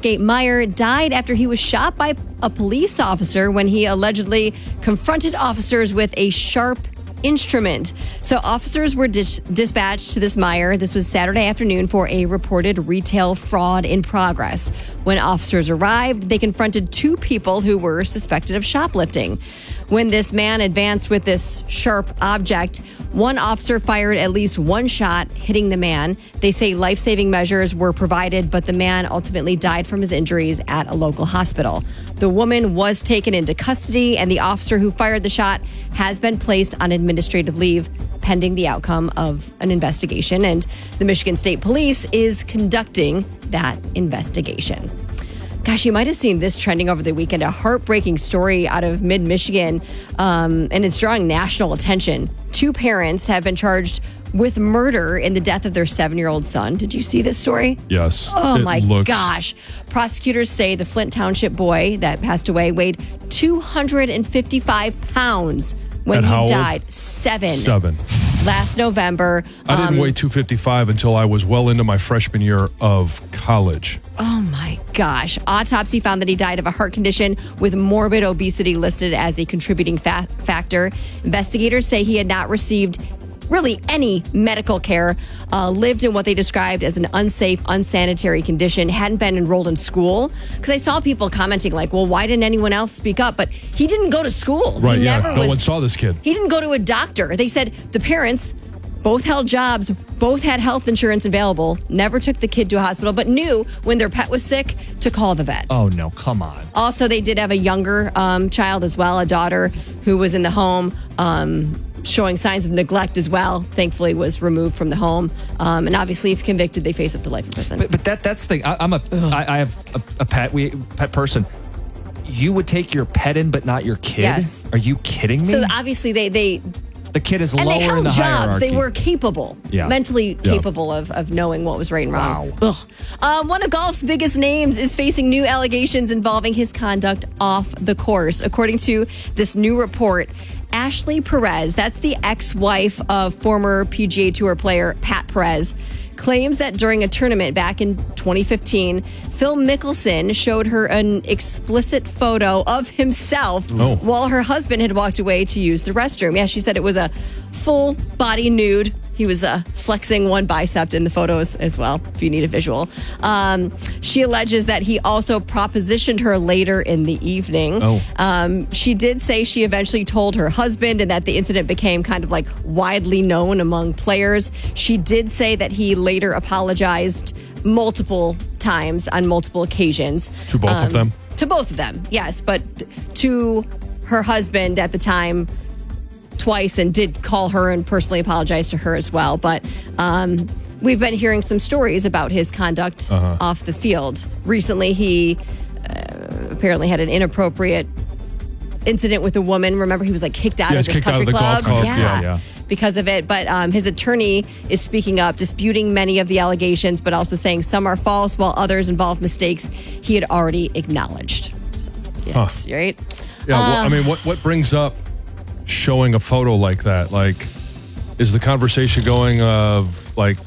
Westgate Meyer died after he was shot by a police officer when he allegedly confronted officers with a sharp instrument. So officers were dispatched to this Meyer. This was Saturday afternoon for a reported retail fraud in progress. When officers arrived, they confronted two people who were suspected of shoplifting. When this man advanced with this sharp object, one officer fired at least one shot, hitting the man. They say life-saving measures were provided, but the man ultimately died from his injuries at a local hospital. The woman was taken into custody, and the officer who fired the shot has been placed on administrative leave pending the outcome of an investigation. And the Michigan State Police is conducting that investigation. Gosh, you might have seen this trending over the weekend, a heartbreaking story out of mid-Michigan, and it's drawing national attention. Two parents have been charged with murder in the death of their 7-year-old son. Did you see this story? Yes. Oh, my gosh. Prosecutors say the Flint Township boy that passed away weighed 255 pounds when At he how old? died. 7. Last November. I didn't weigh 255 until I was well into my freshman year of college. Oh, my gosh. Autopsy found that he died of a heart condition with morbid obesity listed as a contributing factor. Investigators say he had not received really any medical care, lived in what they described as an unsafe, unsanitary condition, hadn't been enrolled in school. Because I saw people commenting like, well, why didn't anyone else speak up? But he didn't go to school. Right, He yeah. never No one saw this kid. He didn't go to a doctor. They said the parents both held jobs, both had health insurance available, never took the kid to a hospital, but knew when their pet was sick to call the vet. Oh, no, come on. Also, they did have a younger child as well, a daughter who was in the home, showing signs of neglect as well, thankfully was removed from the home. And obviously, if convicted, they face up to life in prison. But that's the thing. I have a pet person. You would take your pet in, but not your kid? Yes. Are you kidding me? So obviously, the kid is and lower they held in the jobs. hierarchy. They were capable, Yeah. mentally capable of knowing what was right and wrong. Wow. One of golf's biggest names is facing new allegations involving his conduct off the course. According to this new report, Ashley Perez, that's the ex-wife of former PGA Tour player Pat Perez, claims that during a tournament back in 2015, Phil Mickelson showed her an explicit photo of himself while her husband had walked away to use the restroom. Yeah, she said it was a full body nude. He was flexing one bicep in the photos as well, if you need a visual. She alleges that he also propositioned her later in the evening. She did say she eventually told her husband and that the incident became kind of like widely known among players. She did say that he later apologized multiple times on multiple occasions. To both of them? To both of them, yes. But to her husband at the time, twice, and did call her and personally apologize to her as well. But we've been hearing some stories about his conduct off the field. Recently, he apparently had an inappropriate incident with a woman. Remember, he was like kicked out of this country club. Golf club. Yeah. Because of it. But his attorney is speaking up, disputing many of the allegations, but also saying some are false, while others involve mistakes he had already acknowledged. So, yes, right? Yeah, well, I mean, what brings up showing a photo like that? Like, is the conversation going of like,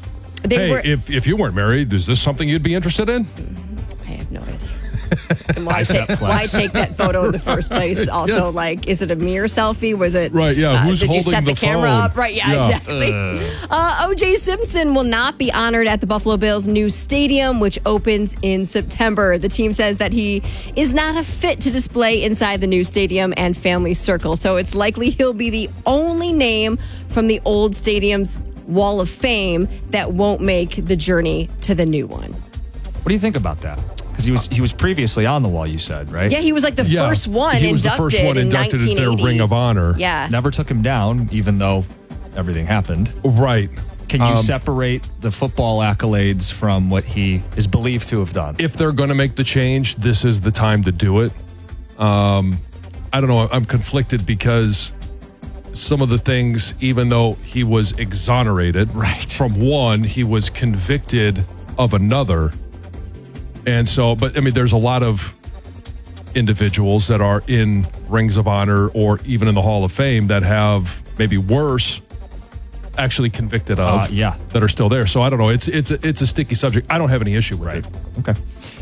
if you weren't married, is this something you'd be interested in? I have no idea. And why take that photo in the first place? Also, Yes. like, is it a mirror selfie? Was it right? Yeah, who's did holding you set the camera phone? up? Right? Yeah. Exactly. O.J. Simpson will not be honored at the Buffalo Bills' new stadium, which opens in September. The team says that he is not a fit to display inside the new stadium and family circle, so it's likely he'll be the only name from the old stadium's Wall of Fame that won't make the journey to the new one. What do you think about that? Because he was previously on the wall, you said, right? Yeah, he was like the first one he was inducted the first one in inducted 1980. into their Ring of Honor. Yeah. Never took him down, even though everything happened. Right. Can you separate the football accolades from what he is believed to have done? If they're going to make the change, this is the time to do it. I don't know. I'm conflicted because some of the things, even though he was exonerated from one, he was convicted of another. And so, but I mean, there's a lot of individuals that are in Rings of Honor or even in the Hall of Fame that have maybe worse actually convicted of that are still there. So I don't know. It's a sticky subject. I don't have any issue with it. Okay.